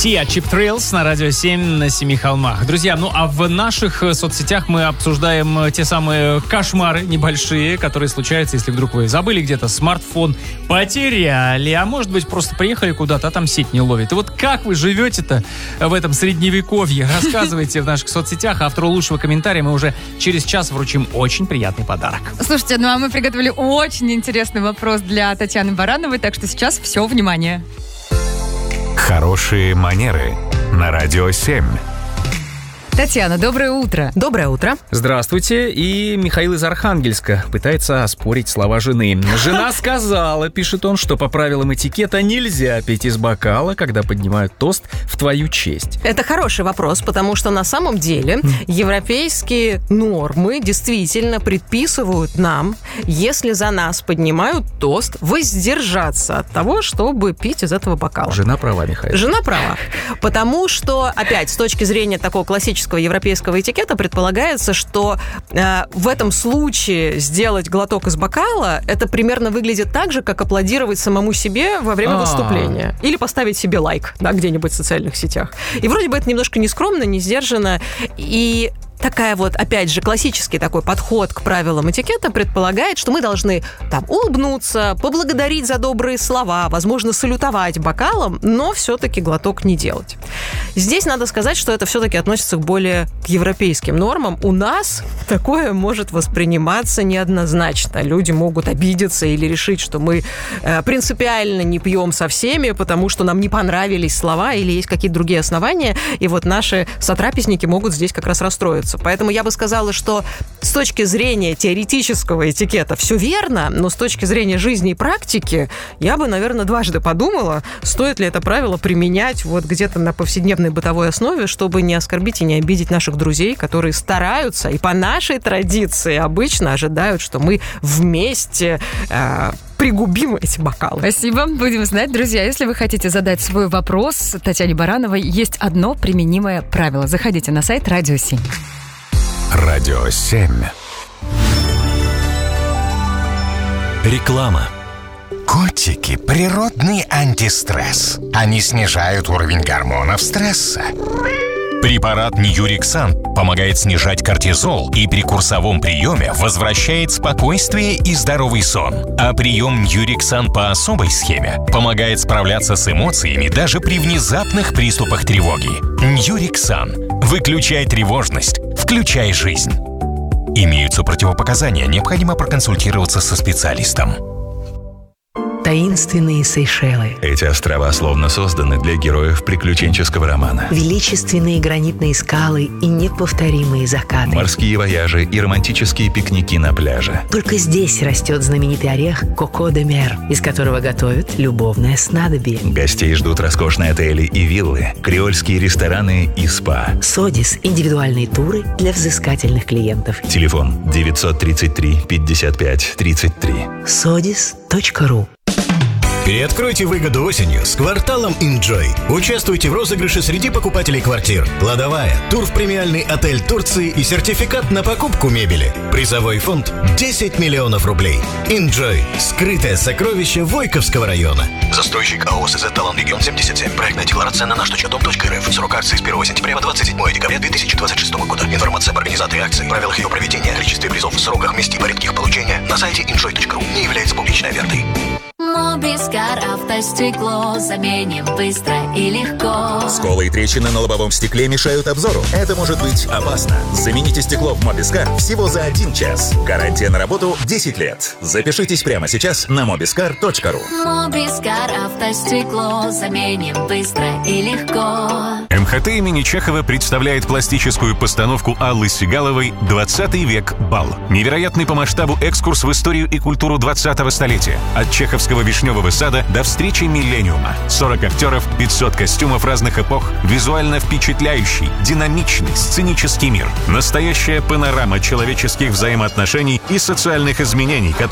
Sia, Cheap Thrills на Радио 7 на Семи холмах. Друзья, ну а в наших соцсетях мы обсуждаем те самые кошмары небольшие, которые случаются, если вдруг вы забыли где-то смартфон, потеряли, а может быть просто приехали куда-то, а там сеть не ловит. И вот как вы живете-то в этом средневековье? Рассказывайте в наших соцсетях. Автору лучшего комментария мы уже через час вручим очень приятный подарок. Слушайте, ну а мы приготовили очень интересный вопрос для Татьяны Барановой, так что сейчас все, внимание. Хорошие манеры на Радио 7. Татьяна, доброе утро. Доброе утро. Здравствуйте. И Михаил из Архангельска пытается оспорить слова жены. Жена сказала, пишет он, что по правилам этикета нельзя пить из бокала, когда поднимают тост в твою честь. Это хороший вопрос, потому что на самом деле европейские нормы действительно предписывают нам, если за нас поднимают тост, воздержаться от того, чтобы пить из этого бокала. Жена права, Михаил. Жена права. Потому что, опять, с точки зрения такого классического европейского этикета предполагается, что в этом случае сделать глоток из бокала, это примерно выглядит так же, как аплодировать самому себе во время выступления. Или поставить себе лайк, да, где-нибудь в социальных сетях. И вроде бы это немножко не скромно, не сдержанно. И такая вот, опять же, классический такой подход к правилам этикета предполагает, что мы должны там улыбнуться, поблагодарить за добрые слова, возможно, салютовать бокалом, но все-таки глоток не делать. Здесь надо сказать, что это все-таки относится более к европейским нормам. У нас такое может восприниматься неоднозначно. Люди могут обидеться или решить, что мы принципиально не пьем со всеми, потому что нам не понравились слова или есть какие-то другие основания, и вот наши сотрапезники могут здесь как раз расстроиться. Поэтому я бы сказала, что с точки зрения теоретического этикета все верно, но с точки зрения жизни и практики я бы, наверное, дважды подумала, стоит ли это правило применять вот где-то на повседневной бытовой основе, чтобы не оскорбить и не обидеть наших друзей, которые стараются и по нашей традиции обычно ожидают, что мы вместе пригубим эти бокалы. Спасибо. Будем знать, друзья. Если вы хотите задать свой вопрос Татьяне Барановой, есть одно применимое правило. Заходите на сайт Радио 7. Радио 7. Реклама. Котики – природный антистресс. Они снижают уровень гормонов стресса. Препарат Ньюриксан помогает снижать кортизол и при курсовом приеме возвращает спокойствие и здоровый сон. А прием Ньюриксан по особой схеме помогает справляться с эмоциями даже при внезапных приступах тревоги. Ньюриксан. Выключай тревожность, включай жизнь. Имеются противопоказания, необходимо проконсультироваться со специалистом. Таинственные Сейшелы. Эти острова словно созданы для героев приключенческого романа. Величественные гранитные скалы и неповторимые закаты. Морские вояжи и романтические пикники на пляже. Только здесь растет знаменитый орех Коко де Мер, из которого готовят любовное снадобье. Гостей ждут роскошные отели и виллы, креольские рестораны и спа. Содис – индивидуальные туры для взыскательных клиентов. Телефон 933 55 33. Sodis.ru. Переоткройте выгоду осенью с кварталом Enjoy. Участвуйте в розыгрыше среди покупателей квартир. Кладовая, тур в премиальный отель Турции и сертификат на покупку мебели. Призовой фонд 10 миллионов рублей. Enjoy. Скрытое сокровище Войковского района. Застройщик АО СЗ Талан Регион 77. Проектная декларация на наш.дом.рф. Срок акции с 1 сентября по 27 декабря 2026 года. Информация об организаторе акции, правилах ее проведения, количестве призов, сроках, месте и порядке их получения на сайте enjoy.ru не является публичной офертой. Мобискар автостекло заменим быстро и легко. Сколы и трещины на лобовом стекле мешают обзору. Это может быть опасно. Замените стекло в Мобискар всего за 1 час. Гарантия на работу 10 лет. Запишитесь прямо сейчас на mobiscar.ru. Мобискар автостекло заменим быстро и легко. МХТ имени Чехова представляет пластическую постановку Аллы Сигаловой «20 век. Бал». Невероятный по масштабу экскурс в историю и культуру 20-го столетия. От чеховского вишневого сада до встречи миллениума. 40 актеров, 500 костюмов разных эпох, визуально впечатляющий, динамичный, сценический мир. Настоящая панорама человеческих взаимоотношений и социальных изменений,